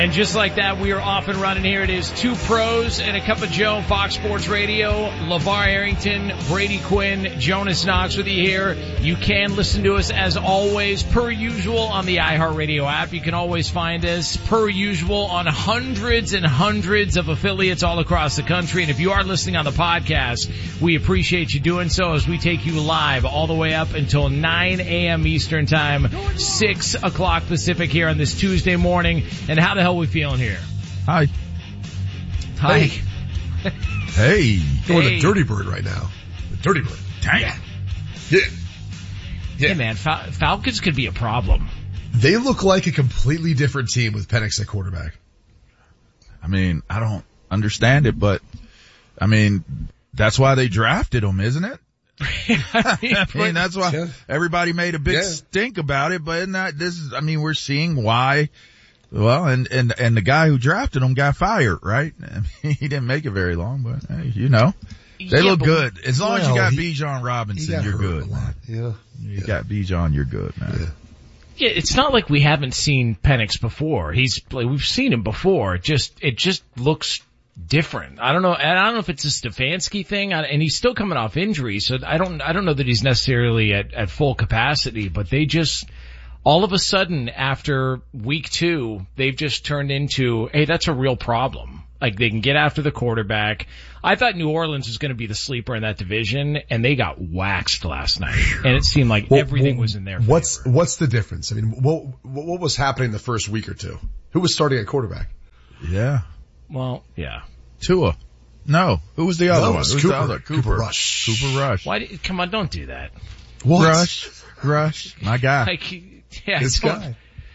And just like that, we are off and running here. It is Two Pros and a Cup of Joe, Fox Sports Radio. LeVar Arrington, Brady Quinn, Jonas Knox with you here. You can listen to us as always, per usual, on the iHeartRadio app. You can always find us, per usual, on hundreds and hundreds of affiliates all across the country. And if you are listening on the podcast, we appreciate you doing so as we take you live all the way up until 9 a.m. Eastern Time, 6 o'clock Pacific here on this Tuesday morning. And how the hell are we feeling here? Hi. Hi. Hey. You're the Dirty Bird right now. The Dirty Bird. Dang. Yeah. Hey, man, Falcons could be a problem. They look like a completely different team with Penix at quarterback. I mean, I don't understand it, but, I mean, that's why they drafted him, isn't it? I mean, that's why everybody made a big stink about it, but isn't that, we're seeing why. Well, and the guy who drafted him got fired, right? I mean, he didn't make it very long, but hey, they look good. As long as you got Bijan Robinson, you're good. Yeah. You got Bijan, you're good, man. Yeah, it's not like we haven't seen Penix before. We've seen him before. It just looks different. I don't know if it's a Stefanski thing, and he's still coming off injury, so I don't know that he's necessarily at full capacity, but they just, all of a sudden, after week 2, they've just turned into, hey, that's a real problem. Like, they can get after the quarterback. I thought New Orleans was going to be the sleeper in that division, and they got waxed last night. And it seemed like everything was in their favor. What's the difference? I mean, what was happening the first week or two? Who was starting at quarterback? Yeah. Well, yeah. Tua. No. Who was the other one? Who's the other? Cooper Rush. Cooper Rush. Come on, don't do that. What? Rush. My guy. This guy.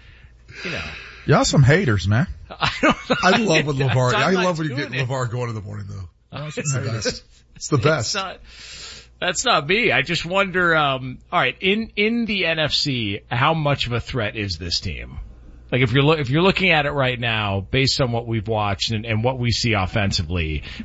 Y'all some haters, man. I love when LeVar, I love when you get LeVar going in the morning though. It's the best. It's the best. That's not me. I just wonder, alright, in the NFC, how much of a threat is this team? Like if you're looking at it right now, based on what we've watched and what we see offensively,